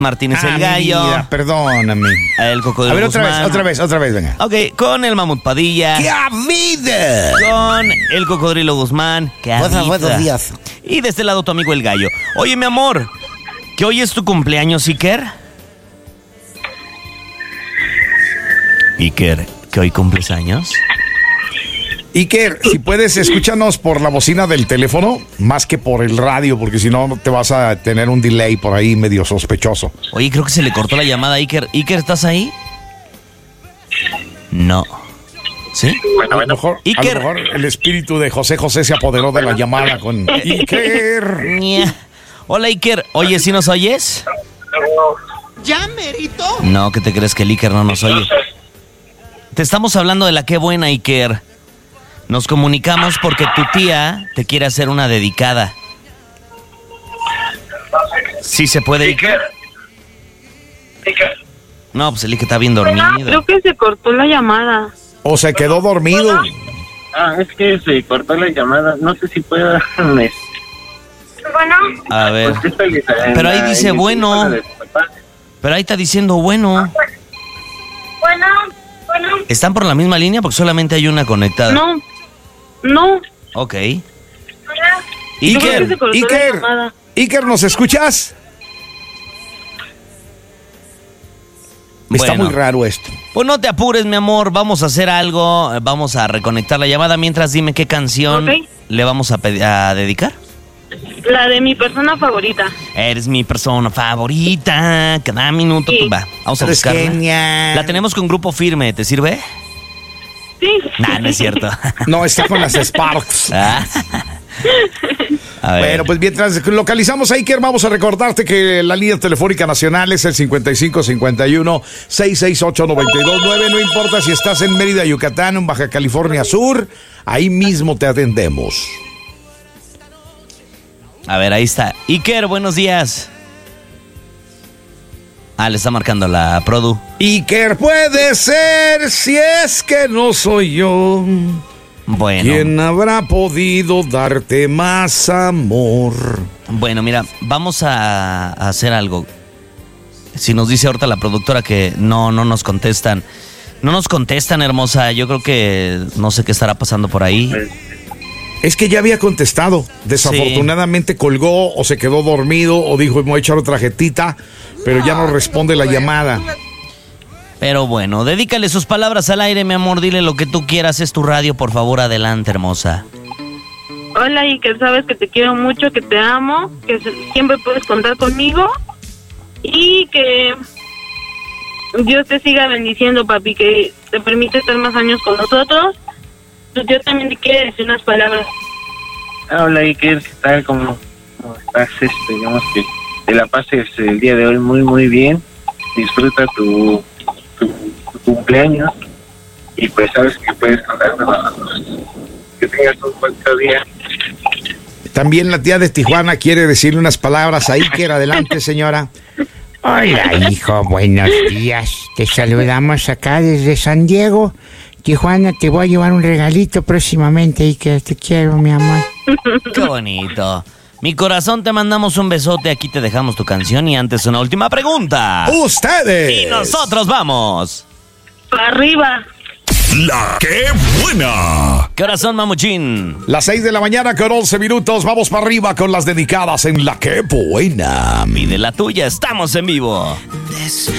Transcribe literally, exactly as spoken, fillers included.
Martínez ah, el Gallo. Mira, perdóname. El Cocodrilo A ver, otra Guzmán. vez, otra vez, otra vez, venga. Ok, con el Mamut Padilla. ¡Qué vida! Con el Cocodrilo Guzmán. ¡Qué Buenos, buenos días. Y de este lado tu amigo el Gallo. Oye, mi amor, ¿que hoy es tu cumpleaños, Iker? Iker, ¿que hoy cumples años? Iker, si puedes, escúchanos por la bocina del teléfono, más que por el radio, porque si no te vas a tener un delay por ahí medio sospechoso. Oye, creo que se le cortó la llamada a Iker. Iker, ¿estás ahí? No. ¿Sí? A lo mejor, a Iker. lo mejor el espíritu de José José se apoderó de la llamada con Iker. Ña. Hola, Iker. Oye, ¿sí nos oyes? ¿Ya, merito? No, ¿qué te crees que el Iker no nos oye? Te estamos hablando de la qué buena, Iker. Nos comunicamos porque tu tía te quiere hacer una dedicada. ¿Sí se puede, Iker? No, pues el Iker está bien dormido. Creo que se cortó la llamada. O se quedó dormido. Ah, es que se cortó la llamada. No sé si pueda. Me... Bueno. A ver. Pues estoy en Pero ahí la- dice en el bueno. teléfono de tu papá. Pero ahí está diciendo bueno. Bueno, bueno. ¿Están por la misma línea? Porque solamente hay una conectada. No, no. Ok. Creo que Iker, se cortó la Iker, llamada. Iker, ¿nos escuchas? Está Bueno. muy raro esto. Pues no te apures, mi amor. Vamos a hacer algo. Vamos a reconectar la llamada. Mientras, dime qué canción Ok. le vamos a, pedi- a dedicar. La de mi persona favorita. Eres mi persona favorita. Cada minuto. Sí. Va, vamos a Eres buscarla. genial. La tenemos con Grupo Firme. ¿Te sirve? Sí. Nah, no es cierto. No, está con las Sparks. Ah. A ver. Bueno, pues mientras localizamos a Iker, vamos a recordarte que la línea telefónica nacional es el cincuenta y cinco cincuenta y uno sesenta y seis ocho noventa y dos nueve. No importa si estás en Mérida, Yucatán, en Baja California Sur, ahí mismo te atendemos. A ver, ahí está. Iker, buenos días. Ah, le está marcando la Produ. Iker puede ser si es que no soy yo. Bueno. ¿Quién habrá podido darte más amor? Bueno, mira, vamos a, a hacer algo. Si nos dice ahorita la productora que no, no nos contestan. No nos contestan, hermosa. Yo creo que no sé qué estará pasando por ahí. Es que ya había contestado. Desafortunadamente colgó o se quedó dormido o dijo, me voy a echar otra jetita, pero ya no responde la llamada. Pero bueno, dedícale sus palabras al aire, mi amor. Dile lo que tú quieras. Es tu radio, por favor, adelante, hermosa. Hola, y que sabes que te quiero mucho, que te amo, que se- siempre puedes contar conmigo y que Dios te siga bendiciendo, papi, que te permite estar más años con nosotros. Pues yo también te quiero decir unas palabras. Ah, hola Iker, ¿qué tal? ¿Cómo, cómo estás? Este, digamos que te la pases el día de hoy muy muy bien. Disfruta tu, tu, tu cumpleaños y pues sabes que puedes contar con nosotros. Que tengas un buen día. También la tía de Tijuana quiere decirle unas palabras a Iker. Adelante, señora. Hola, hijo, buenos días. Te saludamos acá desde San Diego. Tijuana, te voy a llevar un regalito próximamente y que te quiero, mi amor. Qué bonito. Mi corazón, te mandamos un besote. Aquí te dejamos tu canción y antes una última pregunta. ¡Ustedes! Y nosotros vamos. Para arriba. La que buena. Corazón, mamuchín. Las seis de la mañana con once minutos. Vamos para arriba con las dedicadas en La Que Buena. Pide la tuya, estamos en vivo. This